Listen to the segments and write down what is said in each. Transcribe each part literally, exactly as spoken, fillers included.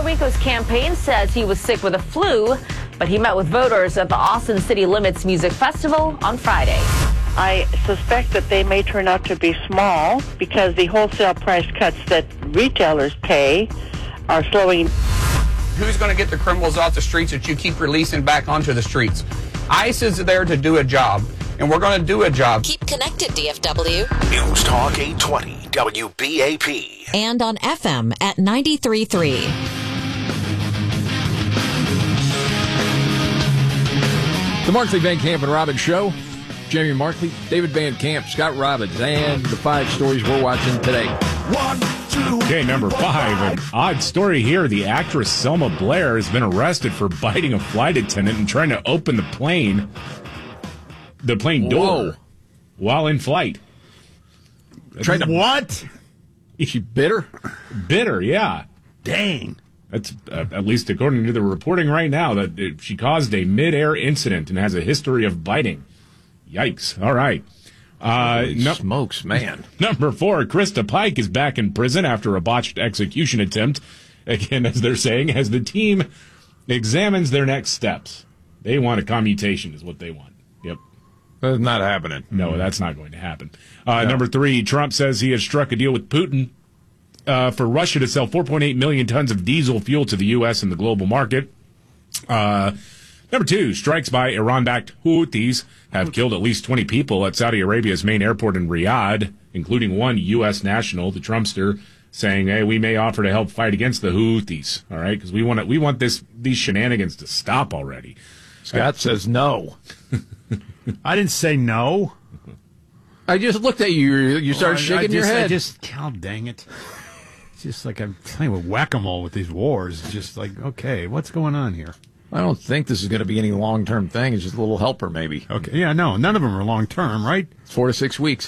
Rico's campaign says he was sick with a flu, but he met with voters at the Austin City Limits Music Festival on Friday. I suspect that they may turn out to be small because the wholesale price cuts that retailers pay are slowing. Who's going to get the criminals off the streets that you keep releasing back onto the streets? ICE is there to do a job, and we're going to do a job. Keep connected, D F W. News Talk eight twenty W B A P. And on F M at ninety-three point three. The Markley, Van Camp, and Robbins Show. Jamie Markley, David Van Camp, Scott Robbins, and the five stories we're watching today. One, two. Okay, number five. An odd story here. The actress Selma Blair has been arrested for biting a flight attendant and trying to open the plane, the plane door, Whoa. while in flight. Tried to What? Is she bitter? Bitter, yeah. Dang. That's uh, at least according to the reporting right now that it, she caused a mid-air incident and has a history of biting. Yikes! All right. Uh, no, Smokes, man. Number four, Krista Pike is back in prison after a botched execution attempt. Again, as they're saying, as the team examines their next steps. They want a commutation is what they want. Yep. That's not happening. No, that's not going to happen. Uh, no. Number three, Trump says he has struck a deal with Putin uh, for Russia to sell four point eight million tons of diesel fuel to the U S and the global market. Uh, number two, strikes by Iran-backed Houthis have killed at least twenty people at Saudi Arabia's main airport in Riyadh, including one U S national, the Trumpster, saying, hey, we may offer to help fight against the Houthis, all right? Because we want to, we want this these shenanigans to stop already. Scott says no. I didn't say no. I just looked at you. You started I- shaking I just, your head. I just, oh, dang it. It's just like I'm playing with whack-a-mole with these wars. It's just like, okay, what's going on here? I don't think this is going to be any long-term thing. It's just a little helper, maybe. Okay, yeah, no, none of them are long-term, right? It's four to six weeks.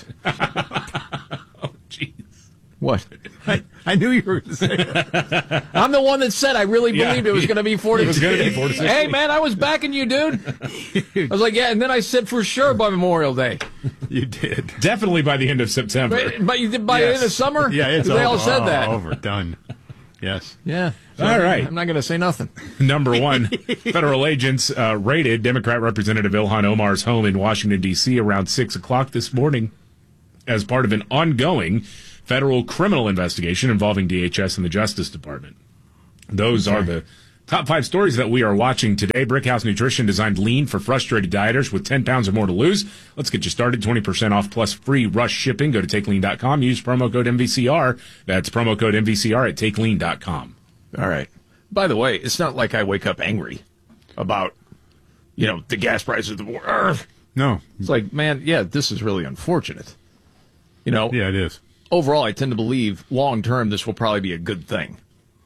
Oh, jeez. What? I, I knew you were going to say that. I'm the one that said I really Yeah. believed it was going to be four to It was gonna be four to six Hey, weeks. man, I was backing you, dude. I was like, yeah, and then I said for sure by Memorial Day. You did. Definitely by the end of September. But, but you did by the end of summer? Yeah, it's They over. all said Oh, that. over, done. Yes. Yeah. All right. I'm not going to say nothing. Number one, federal agents uh, raided Democrat Representative Ilhan Omar's home in Washington, D C around six o'clock this morning as part of an ongoing federal criminal investigation involving D H S and the Justice Department. Those okay. are the top five stories that we are watching today. Brickhouse Nutrition designed lean for frustrated dieters with ten pounds or more to lose. Let's get you started. twenty percent off plus free rush shipping. Go to take lean dot com. Use promo code M V C R. That's promo code M V C R at take lean dot com. All right. By the way, it's not like I wake up angry about, you know, the gas prices of the war. No. It's like, man, yeah, this is really unfortunate. You know, Yeah, it is. overall, I tend to believe long term this will probably be a good thing.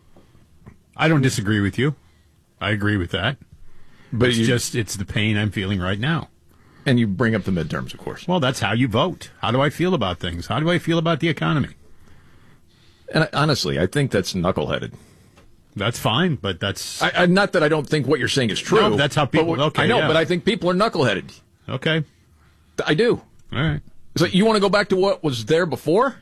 I don't disagree with you. I agree with that. But It's you, just, it's the pain I'm feeling right now. and you bring up the midterms, of course. Well, that's how you vote. How do I feel about things? How do I feel about the economy? And I, honestly, I think that's knuckleheaded. That's fine, but that's... I, I, not that I don't think what you're saying is true. No, that's how people- but- okay, I know, yeah. but I think people are knuckleheaded. Okay. I do. All right. So you want to go back to what was there before?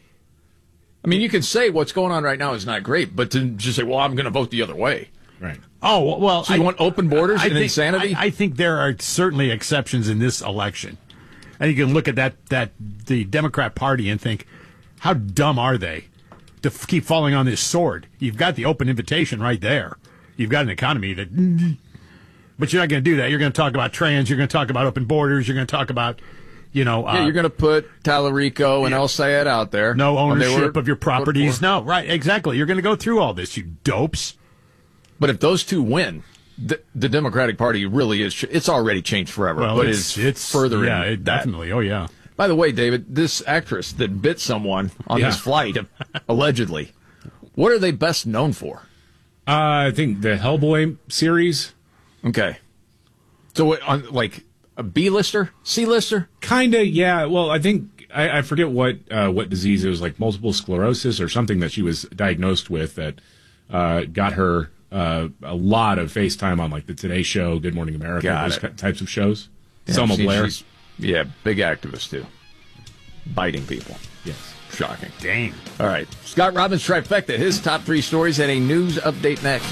I mean, you can say what's going on right now is not great, but to just say, well, I'm going to vote the other way. Right. Oh, well... So you I, want open borders I and think, insanity? I, I think there are certainly exceptions in this election. And you can look at that, that the Democrat Party and think, how dumb are they to f- keep falling on this sword? You've got the open invitation right there. You've got an economy that... But you're not going to do that. You're going to talk about trans. You're going to talk about open borders. You're going to talk about, you know... Uh, yeah, you're going to put Tallarico and yeah. El Sayed out there. no when they ownership were of your properties. voted for. No, right, exactly. You're going to go through all this, you dopes. But if those two win, the, the Democratic Party really is... It's already changed forever. Well, but it's, it's, it's furthering Yeah, it, that. definitely. Oh, yeah. By the way, David, this actress that bit someone on Yeah. this flight, allegedly, what are they best known for? Uh, I think the Hellboy series. Okay. So, what, on like a B-lister? C-lister? Kind of, yeah. Well, I think I, I forget what uh, what disease it was, like multiple sclerosis or something that she was diagnosed with that uh, got her uh, a lot of face time on like the Today Show, Good Morning America, Got those it. ki- types of shows. Yeah, Selma she- Blair. she's- Yeah, big activist, too. Biting people. Yes. Shocking. Dang. All right. Scott Robbins trifecta. His top three stories and a news update next.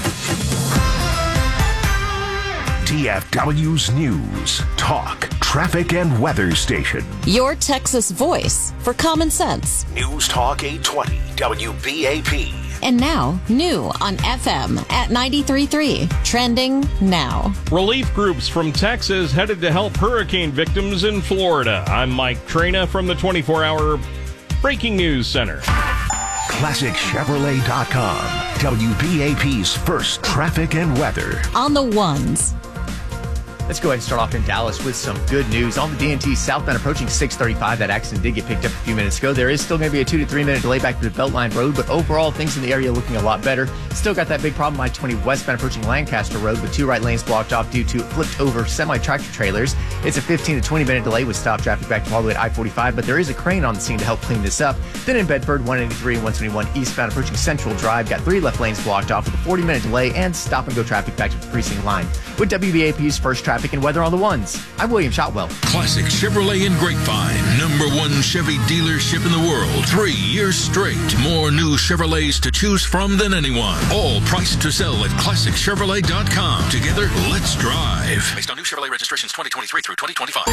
D F W's News, Talk, Traffic, and Weather Station. Your Texas voice for common sense. News Talk eight twenty W B A P. And now, new on F M at ninety-three point three. Trending now. Relief groups from Texas headed to help hurricane victims in Florida. I'm Mike Trina from the twenty-four hour Breaking News Center. Classic Chevrolet dot com. W B A P's first traffic and weather. On the ones. Let's go ahead and start off in Dallas with some good news. On the D and T southbound approaching six thirty-five, that accident did get picked up a few minutes ago. There is still going to be a two to three minute delay back to the Beltline Road, but overall things in the area looking a lot better. Still got that big problem I twenty westbound approaching Lancaster Road with two right lanes blocked off due to flipped over semi-tractor trailers. It's a fifteen to twenty minute delay with stop traffic back from all the way to I forty-five, but there is a crane on the scene to help clean this up. Then in Bedford, one eighty-three and one twenty-one eastbound approaching Central Drive, got three left lanes blocked off with a forty minute delay and stop and go traffic back to the precinct line. With W B A P's first traffic and weather on the ones, I'm William Shotwell. Classic Chevrolet in Grapevine, number one Chevy dealership in the world, three years straight. More new Chevrolets to choose from than anyone. All priced to sell at Classic Chevrolet dot com. Together, let's drive. Based on new Chevrolet registrations twenty twenty-three through twenty twenty-five.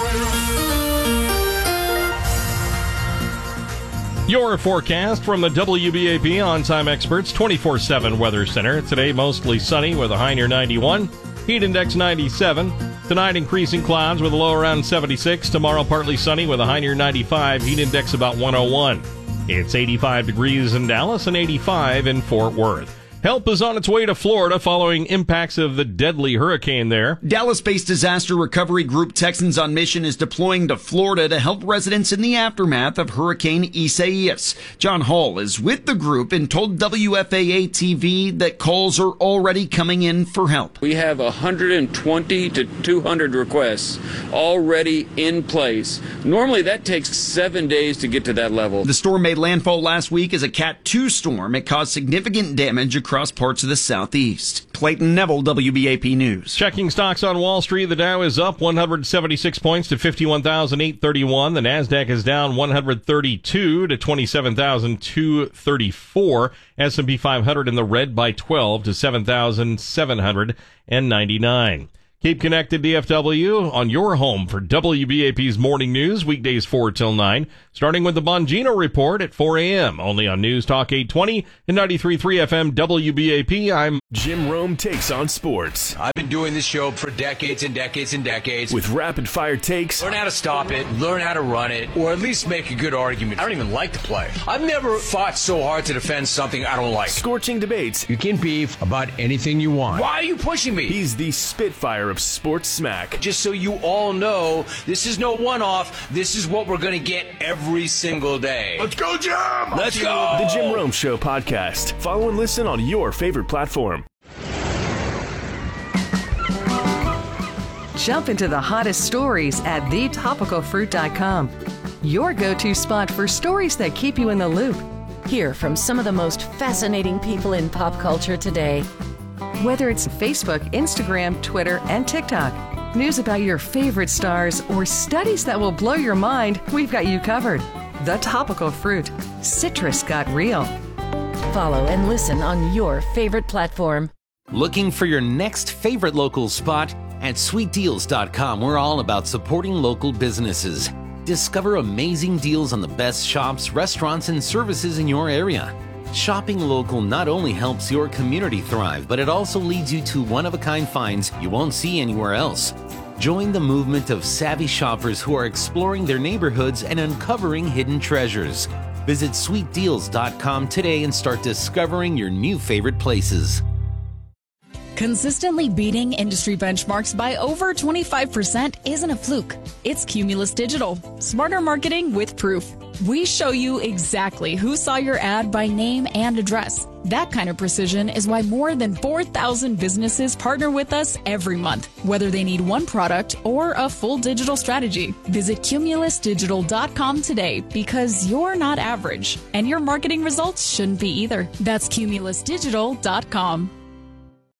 Your forecast from the W B A P On-Time Experts twenty-four seven Weather Center. Today, mostly sunny with a high near ninety-one. Heat index ninety-seven. Tonight, increasing clouds with a low around seventy-six. Tomorrow, partly sunny with a high near ninety-five. Heat index about one oh one. It's eighty-five degrees in Dallas and eighty-five in Fort Worth. Help is on its way to Florida following impacts of the deadly hurricane there. Dallas-based disaster recovery group Texans on Mission is deploying to Florida to help residents in the aftermath of Hurricane Isaias. John Hall is with the group and told W F A A T V that calls are already coming in for help. We have one hundred twenty to two hundred requests already in place. Normally that takes seven days to get to that level. The storm made landfall last week as a Cat two storm. It caused significant damage across parts of the southeast. Clayton Neville, W B A P News. Checking stocks on Wall Street, the Dow is up one hundred seventy-six points to fifty-one thousand eight hundred thirty-one. The Nasdaq is down one hundred thirty-two to twenty-seven thousand two hundred thirty-four. S and P five hundred in the red by twelve to seven thousand seven hundred ninety-nine. Keep connected, D F W, on your home for W B A P's Morning News, weekdays four till nine, starting with the Bongino Report at four a.m., only on News Talk eight twenty and ninety-three point three F M W B A P. I'm Jim Rome Takes on Sports. I've been doing this show for decades and decades and decades. With rapid-fire takes. Learn how to stop it, learn how to run it, or at least make a good argument. I don't even like to play. I've never fought so hard to defend something I don't like. Scorching debates. You can beef about anything you want. Why are you pushing me? He's the Spitfire of sports smack. Just so you all know, this is no one-off. This is what we're going to get every single day. Let's go, Jim! Let's go! The Jim Rome Show podcast. Follow and listen on your favorite platform. Jump into the hottest stories at the topical fruit dot com. Your go-to spot for stories that keep you in the loop. Hear from some of the most fascinating people in pop culture today. Whether it's Facebook, Instagram, Twitter, and TikTok, news about your favorite stars, or studies that will blow your mind, we've got you covered. The Topical Fruit. Citrus got real. Follow and listen on your favorite platform. Looking for your next favorite local spot? At sweet deals dot com, we're all about supporting local businesses. Discover amazing deals on the best shops, restaurants, and services in your area. Shopping local not only helps your community thrive, but it also leads you to one-of-a-kind finds you won't see anywhere else. Join the movement of savvy shoppers who are exploring their neighborhoods and uncovering hidden treasures. Visit sweet deals dot com today and start discovering your new favorite places. Consistently beating industry benchmarks by over twenty-five percent isn't a fluke. It's Cumulus Digital. Smarter marketing with proof. We show you exactly who saw your ad by name and address. That kind of precision is why more than four thousand businesses partner with us every month, whether they need one product or a full digital strategy. Visit Cumulus Digital dot com today because you're not average, and your marketing results shouldn't be either. That's Cumulus Digital dot com.